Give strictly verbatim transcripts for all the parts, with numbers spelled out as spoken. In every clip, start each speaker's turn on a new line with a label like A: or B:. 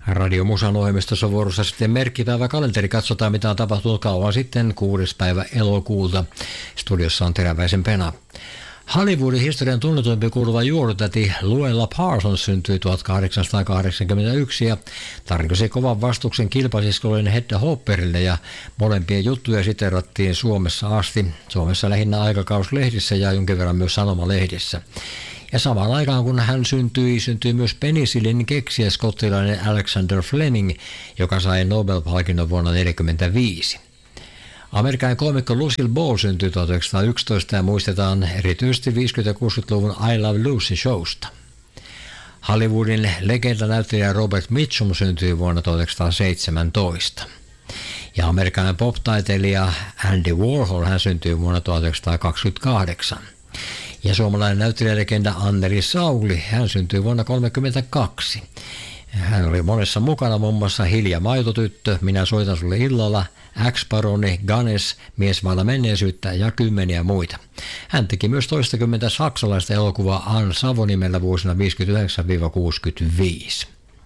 A: Radiomusan ohjelmistossa vuorossa sitten merkkipäivä kalenteri. Katsotaan mitä on tapahtunut kauan sitten, kuudes päivä elokuuta. Studiossa on Teräväisen Pena. Hollywoodin historian tunnetuimpi kuuluva juorutäti Luella Parsons syntyi tuhatkahdeksansataakahdeksankymmentäyksi ja tarjosi kovan vastuksen kilpasiskollinen Hedda Hopperille ja molempien juttuja siterattiin Suomessa asti. Suomessa lähinnä aikakauslehdissä ja jonkin verran myös sanomalehdissä. Ja samaan aikaan kun hän syntyi, syntyi myös penisillin keksijä skottilainen Alexander Fleming, joka sai Nobel-palkinnon vuonna tuhatyhdeksänsataaneljäkymmentäviisi. Amerikkalainen koomikko Lucille Ball syntyi tuhatyhdeksänsataayksitoista ja muistetaan erityisesti viisikymmentä- ja kuusikymmentäluvun I Love Lucy showsta. Hollywoodin legendanäyttelijä Robert Mitchum syntyi vuonna tuhatyhdeksänsataaseitsemäntoista. Ja amerikkalainen pop-taiteilija Andy Warhol hän syntyi vuonna tuhatyhdeksänsataakaksikymmentäkahdeksan. Ja suomalainen näyttelijälegenda Anneli Sauli, hän syntyi vuonna tuhatyhdeksänsataakolmekymmentäkaksi. Hän oli monessa mukana, muun muassa Hilja Maitotyttö, Minä soitan sulle illalla, X-paroni, Ganes, Mies vailla menneisyyttä ja kymmeniä muita. Hän teki myös toistakymmentä saksalaista elokuvaa Ann Savonimellä vuosina viisikymmentäyhdeksän kuusikymmentäviisi.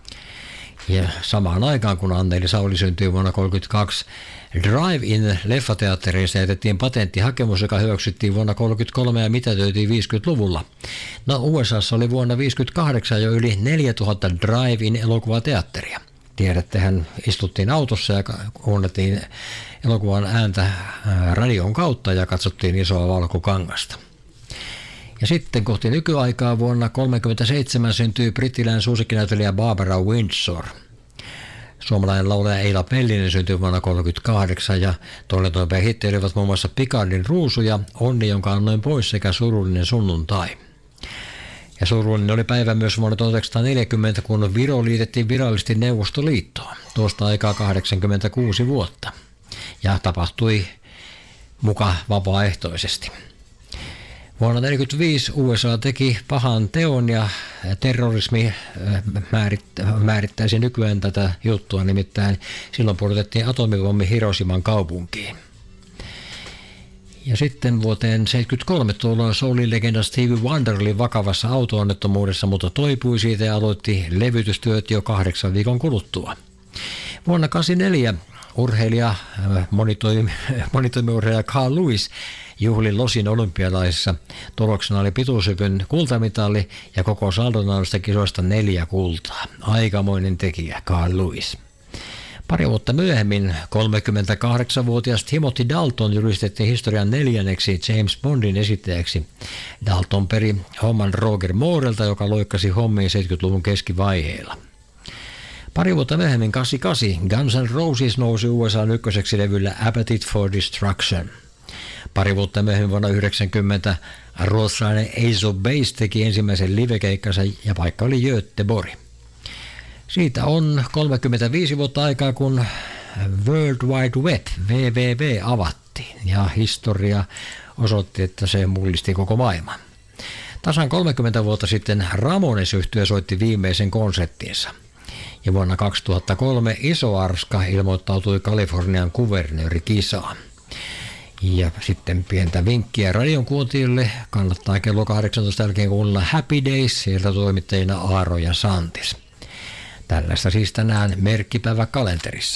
A: Ja samaan aikaan kun Anneli Sauli syntyi vuonna tuhatyhdeksänsataakolmekymmentäkaksi, Drive-in leffateattereissa jätettiin patenttihakemus, joka hyväksyttiin vuonna tuhatyhdeksänsataakolmekymmentäkolme ja mitätöitiin viisikymmentäluvulla. No U S A:ssa oli vuonna tuhatyhdeksänsataaviisikymmentäkahdeksan jo yli neljätuhatta Drive-in elokuvateatteria. Tiedättehän, istuttiin autossa ja kuunneltiin elokuvan ääntä radion kautta ja katsottiin isoa valkokangasta. Ja sitten kohti nykyaikaa vuonna tuhatyhdeksänsataakolmekymmentäseitsemän syntyi brittiläinen suosikkinäyttelijä Barbara Windsor. Suomalainen laulaja Eila Pellinen syntyi vuonna tuhatyhdeksänsataakolmekymmentäkahdeksan ja tunnetuimpia hittejä olivat muun muassa Picardin ruusu ja Onni, jonka annoin pois sekä Surullinen sunnuntai. Ja surullinen oli päivä myös vuonna tuhatyhdeksänsataaneljäkymmentä, kun Viro liitettiin virallisesti Neuvostoliittoon. Tuosta aikaa kahdeksankymmentäkuusi vuotta. Ja tapahtui muka vapaaehtoisesti. Vuonna tuhatyhdeksänsataaneljäkymmentäviisi U S A teki pahan teon ja terrorismi määrittäisi nykyään tätä juttua, nimittäin silloin pudotettiin atomipommi Hiroshiman kaupunkiin. Ja sitten vuoteen tuhatyhdeksänsataaseitsemänkymmentäkolme tuolloin soul-legenda Stevie Wonder oli vakavassa auto-onnettomuudessa, mutta toipui siitä ja aloitti levytystyöt jo kahdeksan viikon kuluttua. Vuonna tuhatyhdeksänsataaneljäkymmentäneljä urheilija, monitoimiurheilija Carl Lewis juhli Losin olympialaisissa. Tuloksena oli pituushypyn kultamitali ja koko saldonaalista kisoista neljä kultaa. Aikamoinen tekijä Carl Lewis. Pari vuotta myöhemmin kolmekymmentäkahdeksanvuotias Timothy Dalton julistettiin historian neljänneksi James Bondin esittäjäksi. Dalton peri homman Roger Moorelta, joka loikkasi hommiin seitsemänkymmentäluvun keskivaiheilla. Pari vuotta myöhemmin kahdeksankymmentäkahdeksan Guns N' Roses nousi U S A:n ykköseksi levyllä Appetite for Destruction. Pari vuotta myöhemmin vuonna yhdeksänkymmentä ruotsalainen Ace of Base teki ensimmäisen livekeikkansa ja paikka oli Göteborg. Siitä on kolmekymmentäviisi vuotta aikaa, kun World Wide Web, W W W, avattiin ja historia osoitti, että se mullisti koko maailman. Tasan kolmekymmentä vuotta sitten Ramones-yhtye soitti viimeisen konserttinsa. Ja vuonna kaksituhattakolme Iso Arska ilmoittautui Kalifornian kuvernöörikisaan. Ja sitten pientä vinkkiä radion kuuntelijoille. Kannattaa kello kahdeksantoista jälkeen kuunnella Happy Days, sieltä toimittajina Aaro ja Santis. Tällaista siis tänään merkkipäivä kalenterissa.